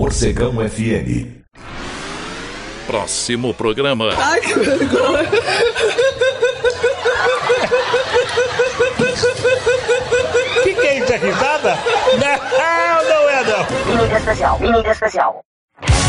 Morcegão FM. Próximo programa. Ai, que vergonha. Que é isso? É risada? Não, não é não. Inimigo especial.